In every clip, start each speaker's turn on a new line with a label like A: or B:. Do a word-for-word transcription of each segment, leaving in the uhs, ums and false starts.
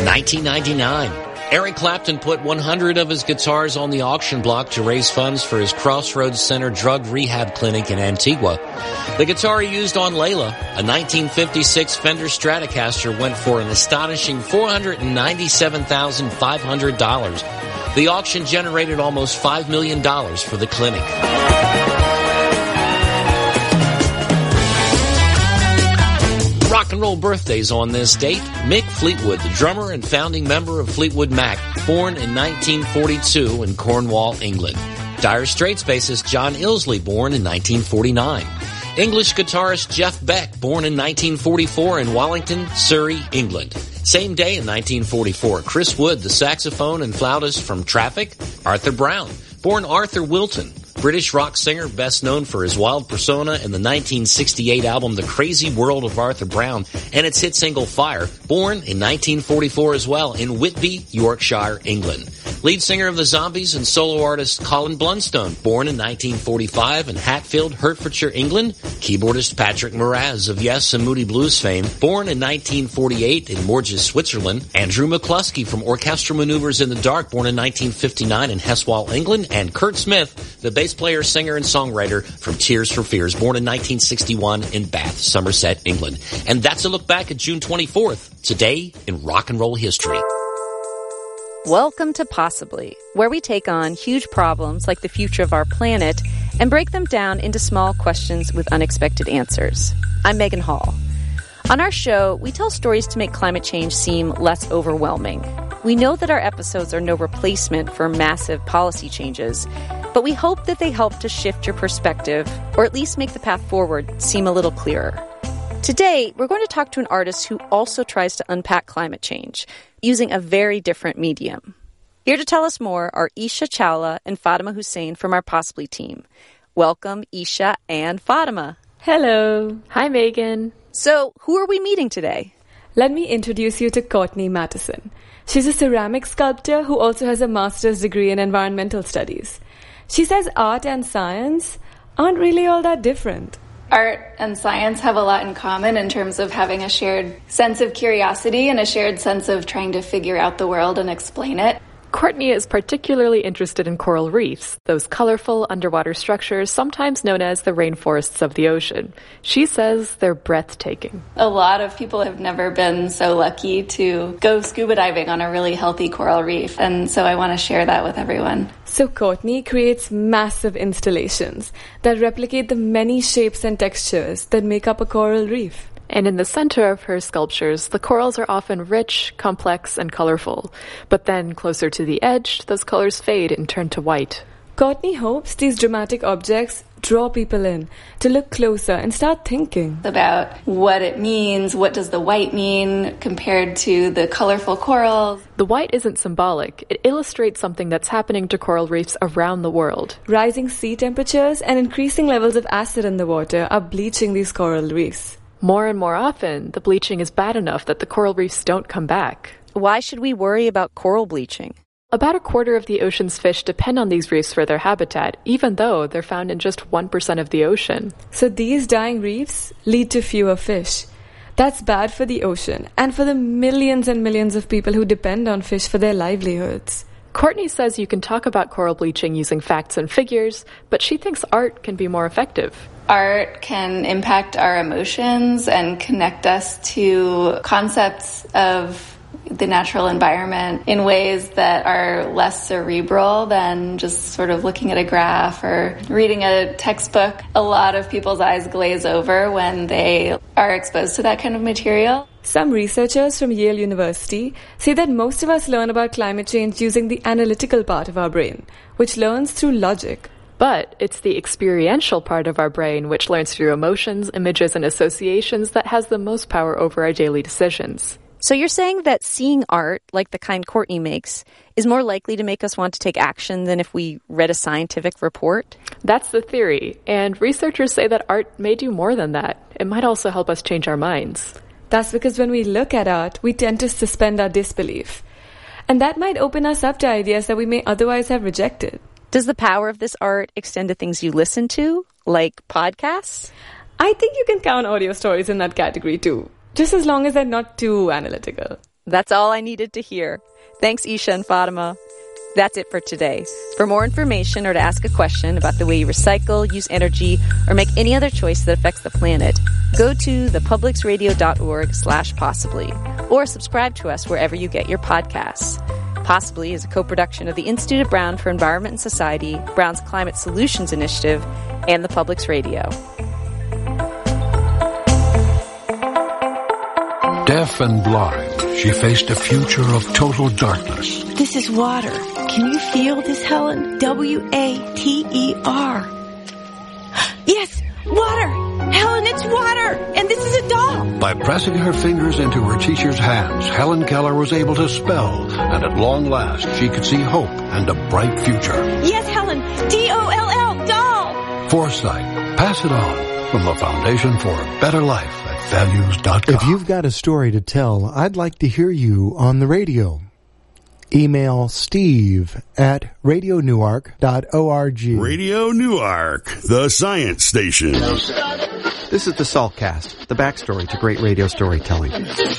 A: nineteen ninety-nine, Eric Clapton put one hundred of his guitars on the auction block to raise funds for his Crossroads Center drug rehab clinic in Antigua. The guitar he used on Layla, a nineteen fifty-six Fender Stratocaster, went for an astonishing four hundred ninety-seven thousand five hundred dollars. The auction generated almost five million dollars for the clinic. Rock and roll birthdays on this date. Mick Fleetwood, the drummer and founding member of Fleetwood Mac, born in nineteen forty-two in Cornwall, England. Dire Straits bassist John Illsley, born in nineteen forty-nine. English guitarist Jeff Beck, born in nineteen forty-four in Wallington, Surrey, England. Same day in nineteen forty-four, Chris Wood, the saxophone and flautist from Traffic. Arthur Brown, born Arthur Wilton, British rock singer best known for his wild persona in the nineteen sixty-eight album The Crazy World of Arthur Brown and its hit single Fire, born in nineteen forty-four as well in Whitby, Yorkshire, England. Lead singer of the Zombies and solo artist Colin Blunstone, born in nineteen forty-five in Hatfield, Hertfordshire, England. Keyboardist Patrick Moraz of Yes and Moody Blues fame, born in nineteen forty-eight in Morges, Switzerland. Andrew McCluskey from Orchestral Maneuvers in the Dark, born in nineteen fifty-nine in Heswall, England. And Kurt Smith, the bass player, singer, and songwriter from Tears for Fears, born in nineteen sixty-one in Bath, Somerset, England. And that's a look back at June twenty-fourth, today in rock and roll history.
B: Welcome to Possibly, where we take on huge problems like the future of our planet and break them down into small questions with unexpected answers. I'm Megan Hall. On our show, we tell stories to make climate change seem less overwhelming. We know that our episodes are no replacement for massive policy changes, but we hope that they help to shift your perspective, or at least make the path forward seem a little clearer. Today, we're going to talk to an artist who also tries to unpack climate change using a very different medium. Here to tell us more are Isha Chawla and Fatima Hussein from our Possibly team. Welcome, Isha and Fatima.
C: Hello. Hi, Megan.
B: So, who are we meeting today?
C: Let me introduce you to Courtney Mattison. She's a ceramic sculptor who also has a master's degree in environmental studies. She says art and science aren't really all that different.
D: Art and science have a lot in common in terms of having a shared sense of curiosity and a shared sense of trying to figure out the world and explain it.
E: Courtney is particularly interested in coral reefs, those colorful underwater structures sometimes known as the rainforests of the ocean. She says they're breathtaking.
D: A lot of people have never been so lucky to go scuba diving on a really healthy coral reef, and so I want to share that with everyone.
C: So Courtney creates massive installations that replicate the many shapes and textures that make up a coral reef.
E: And in the center of her sculptures, the corals are often rich, complex, and colorful. But then, closer to the edge, those colors fade and turn to white.
C: Courtney hopes these dramatic objects draw people in to look closer and start thinking
D: about what it means, what does the white mean compared to the colorful corals.
E: The white isn't symbolic. It illustrates something that's happening to coral reefs around the world.
C: Rising sea temperatures and increasing levels of acid in the water are bleaching these coral reefs.
E: More and more often, the bleaching is bad enough that the coral reefs don't come back.
B: Why should we worry about coral bleaching?
E: About a quarter of the ocean's fish depend on these reefs for their habitat, even though they're found in just one percent of the ocean.
C: So these dying reefs lead to fewer fish. That's bad for the ocean and for the millions and millions of people who depend on fish for their livelihoods.
E: Courtney says you can talk about coral bleaching using facts and figures, but she thinks art can be more effective.
D: Art can impact our emotions and connect us to concepts of the natural environment in ways that are less cerebral than just sort of looking at a graph or reading a textbook. A lot of people's eyes glaze over when they are exposed to that kind of material.
C: Some researchers from Yale University say that most of us learn about climate change using the analytical part of our brain, which learns through logic.
E: But it's the experiential part of our brain which learns through emotions, images, and associations that has the most power over our daily decisions.
B: So you're saying that seeing art, like the kind Courtney makes, is more likely to make us want to take action than if we read a scientific report?
E: That's the theory, and researchers say that art may do more than that. It might also help us change our minds.
C: That's because when we look at art, we tend to suspend our disbelief. And that might open us up to ideas that we may otherwise have rejected.
B: Does the power of this art extend to things you listen to, like podcasts?
C: I think you can count audio stories in that category too, just as long as they're not too analytical.
B: That's all I needed to hear. Thanks, Isha and Fatima. That's it for today. For more information or to ask a question about the way you recycle, use energy, or make any other choice that affects the planet, go to thepublicsradio.org slash possibly, or subscribe to us wherever you get your podcasts. Possibly is a co-production of the Institute of Brown for Environment and Society, Brown's Climate Solutions Initiative, and the Public's Radio.
F: Deaf and blind, she faced a future of total darkness.
G: This is water. Can you feel this, Helen? W A T E R. Yes, water! Helen, it's water! And this is a doll!
F: By pressing her fingers into her teacher's hands, Helen Keller was able to spell, and at long last she could see hope and a bright future.
G: Yes, Helen! D O L L, doll!
F: Foresight. Pass it on from the Foundation for a Better Life at values dot com.
H: If you've got a story to tell, I'd like to hear you on the radio. Email Steve at radio newark dot org.
I: Radio Newark, the science station.
J: This is the Saltcast, the backstory to great radio storytelling.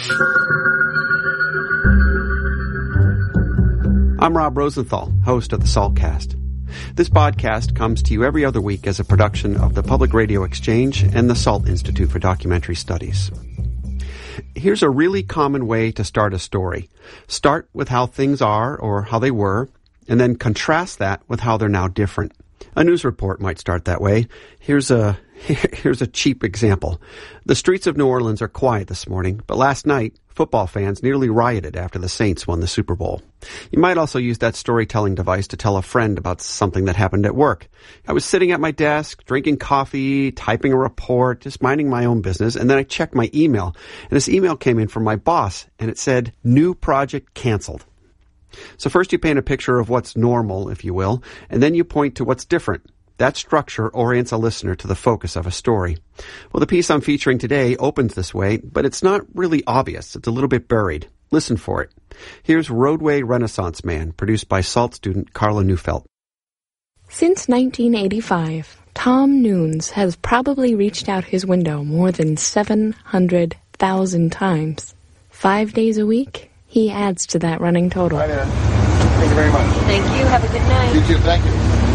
J: I'm Rob Rosenthal, host of the Saltcast. This podcast comes to you every other week as a production of the Public Radio Exchange and the Salt Institute for Documentary Studies. Here's a really common way to start a story. Start with how things are or how they were, and then contrast that with how they're now different. A news report might start that way. Here's a here's a cheap example. The streets of New Orleans are quiet this morning, but last night, football fans nearly rioted after the Saints won the Super Bowl. You might also use that storytelling device to tell a friend about something that happened at work. I was sitting at my desk, drinking coffee, typing a report, just minding my own business, and then I checked my email, and this email came in from my boss, and it said, "New project canceled." So first you paint a picture of what's normal, if you will, and then you point to what's different. That structure orients a listener to the focus of a story. Well, the piece I'm featuring today opens this way, but it's not really obvious. It's a little bit buried. Listen for it. Here's Roadway Renaissance Man, produced by SALT student Carla Neufeld.
K: Since nineteen eighty-five, Tom Nunes has probably reached out his window more than seven hundred thousand times. Five days a week, he adds to that running total.
L: Hi there. Thank you very much.
K: Thank you. Have a good night.
L: You too. Thank you.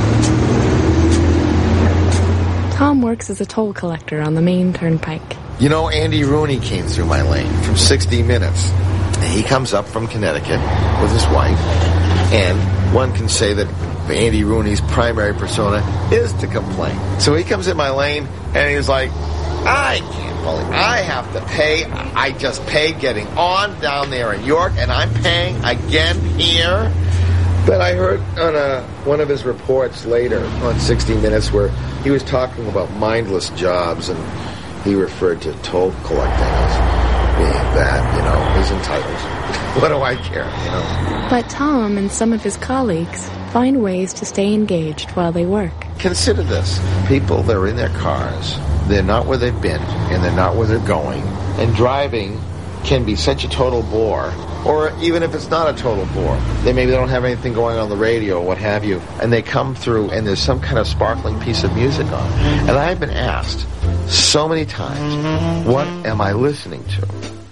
K: Tom works as a toll collector on the Maine Turnpike.
M: You know, Andy Rooney came through my lane from sixty minutes. He comes up from Connecticut with his wife, and one can say that Andy Rooney's primary persona is to complain. So he comes in my lane, and he's like, I can't believe I have to pay. I just paid getting on down there in York, and I'm paying again here. But I heard on a, one of his reports later on sixty minutes where he was talking about mindless jobs, and he referred to toll collecting as being that, you know, he's entitled. What do I care, you know?
K: But Tom and some of his colleagues find ways to stay engaged while they work.
M: Consider this. People, they're in their cars. They're not where they've been, and they're not where they're going. And driving can be such a total bore. Or even if it's not a total bore, they maybe don't have anything going on the radio or what have you, and they come through and there's some kind of sparkling piece of music on. And I've been asked so many times, what am I listening to?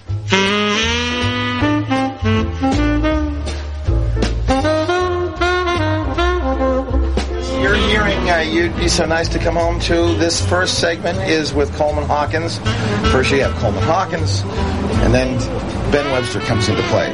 L: You're hearing uh, You'd Be So Nice to Come Home To. This first segment is with Coleman Hawkins. First you have Coleman Hawkins, and then Ben Webster comes into play.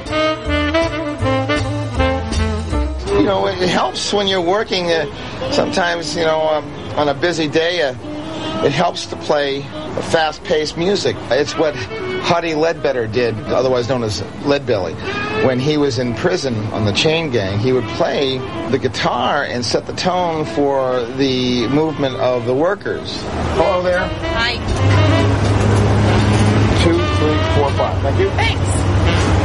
L: You know, it helps when you're working. Uh, sometimes, you know, um, on a busy day, uh, it helps to play fast-paced music. It's what Huddy Ledbetter did, otherwise known as Leadbelly. When he was in prison on the Chain Gang, he would play the guitar and set the tone for the movement of the workers. Hello there.
N: Hi.
L: Two, three, four, five. Thank you.
N: Thanks.